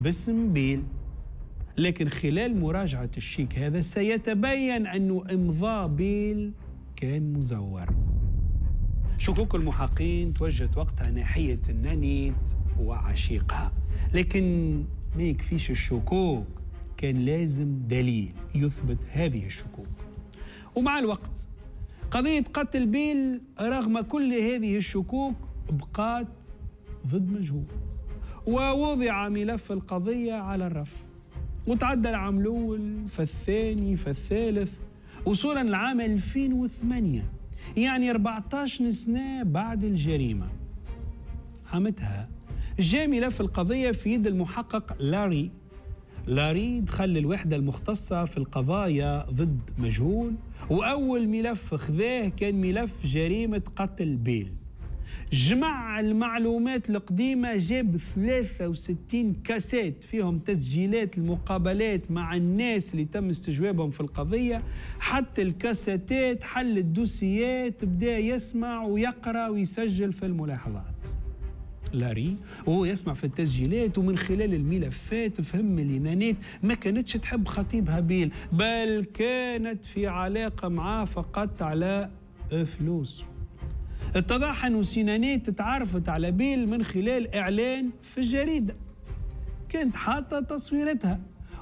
باسم بيل. لكن خلال مراجعة الشيك هذا سيتبين أنه إمضاء بيل كان مزور. شكوك المحققين توجهت وقتها ناحية نانيت وعشيقها، لكن ما يكفيش الشكوك، كان لازم دليل يثبت هذه الشكوك. ومع الوقت قضية قتل بيل رغم كل هذه الشكوك بقات ضد مجهول، ووضع ملف القضية على الرف، وتعدى العام الأول فالثاني فالثالث، وصولا لعام 2008 يعني 14 سنة بعد الجريمة. عامتها جاء ملف القضية في يد المحقق لاري دخل الوحدة المختصة في القضايا ضد مجهول، وأول ملف خذاه كان ملف جريمة قتل بيل. جمع المعلومات القديمة، جاب 63 كاسيت فيهم تسجيلات المقابلات مع الناس اللي تم استجوابهم في القضية، حتى الكاسيتات حل الدوسيات، بدأ يسمع ويقرأ ويسجل في الملاحظات. لاري وهو يسمع في التسجيلات ومن خلال الملفات فهم اللي نانيت ما كانتش تحب خطيبها بيل، بل كانت في علاقة معاه فقط على فلوس. اتضح أنه نانيت تعرفت على بيل من خلال إعلان في الجريدة، كانت حاطة تصويرتها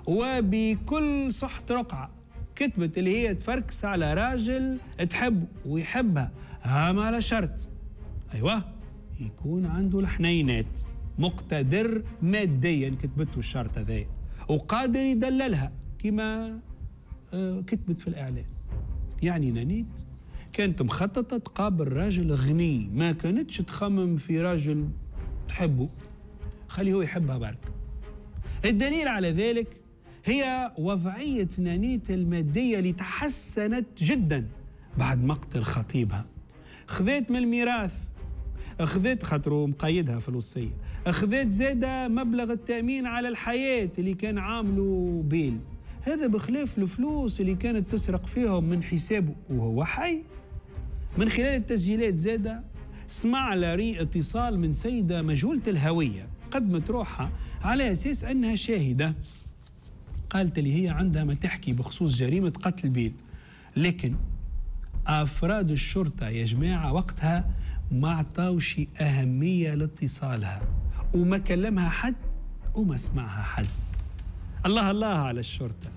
وبكل صحت رقعة كتبت اللي هي تفركس على راجل تحبه ويحبها، هام على شرط أيوه يكون عنده الحنينات، مقتدر ماديا، كتبته الشرط هذا، وقادر يدللها كما كتبت في الإعلان. يعني نانيت كانت مخططة تقابل راجل غني، ما كانتش تخمم في راجل تحبه، خليه هو يحبها برك. الدليل على ذلك هي وضعية نانيت المادية اللي تحسنت جدا بعد مقتل خطيبها. خذيت من الميراث، أخذت خاطرو مقيدها في الوصية، أخذت زادة مبلغ التأمين على الحياة اللي كان عامله بيل، هذا بخلاف الفلوس اللي كانت تسرق فيهم من حسابه وهو حي. من خلال التسجيلات زادة سمع لاري اتصال من سيدة مجهولة الهوية قدمت روحها على أساس أنها شاهدة، قالت لي هي عندها ما تحكي بخصوص جريمة قتل بيل، لكن أفراد الشرطة يا جماعة وقتها ما عطاوش أهمية لاتصالها، وما كلمها حد وما سمعها حد. الله الله على الشرطة.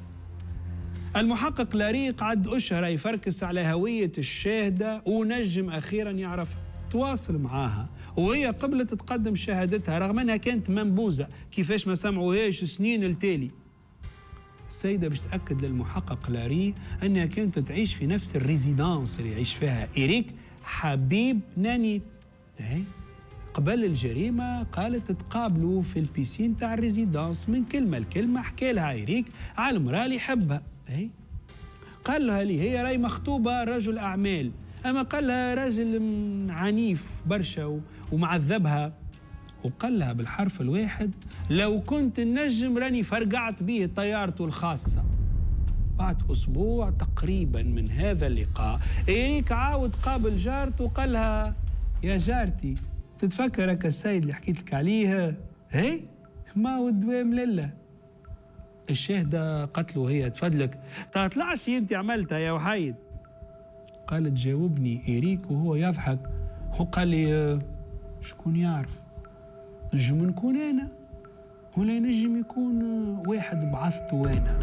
المحقق لاري قعد أشهر يفركس على هوية الشاهدة ونجم أخيرا يعرفها، تواصل معاها وهي قبلت تقدم شهادتها رغم أنها كانت منبوذة، كيفاش ما سمعوهاش سنين التالي. السيدة باش تأكد للمحقق لاري أنها كانت تعيش في نفس الريزيدانس اللي يعيش فيها إيريك حبيب نانيت. قبل الجريمة قالت تقابلوا في البيسين تاع الريزيدانس، من كلمة لكلمة حكى لها إيريك على المرأة اللي يحبها. قال لها لي هي راي مخطوبة رجل أعمال، أما قال لها راجل عنيف برشا ومعذبها، وقال لها بالحرف الواحد لو كنت النجم راني فرقعت به طيارته الخاصة. بعد أسبوع تقريبا من هذا اللقاء إيريك عاود قابل جارته وقال لها يا جارتي تتفكرك السيد اللي حكيت لك عليه؟ ما هو الدوام لله. الشاهدة قتله هي تفضلك تطلعش انت عملتها يا وحيد. قالت جاوبني إيريك وهو يضحك وقال لي شكون يعرف، نجم نكون أنا ولا نجم يكون واحد بعثته أنا.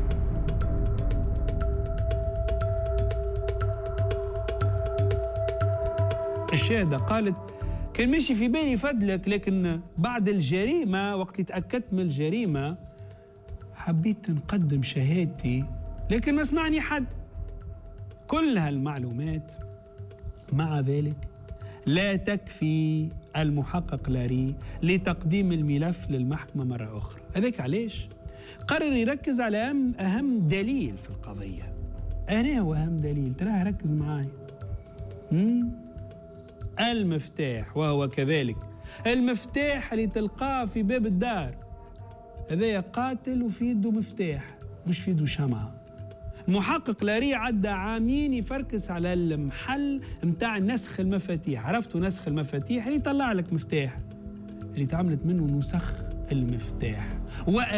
الشاهدة قالت كان ماشي في بالي فضلك، لكن بعد الجريمة وقت اللي تأكدت من الجريمة حبيت نقدم شهادتي لكن ما سمعني حد. كل هالمعلومات مع ذلك لا تكفي المحقق لاري لتقديم الملف للمحكمة مرة أخرى. هذاك علاش قرر يركز على أهم دليل في القضية. أنا هو أهم دليل، تراه ركز معاي. المفتاح، وهو كذلك المفتاح اللي تلقاه في باب الدار. هذا قاتل وفي يده مفتاح مش في يده شمعة. المحقق لاري عدى عامين يفركس على المحل متاع نسخ المفاتيح. عرفتوا نسخ المفاتيح اللي يطلع لك مفتاح اللي تعملت منه نسخ المفتاح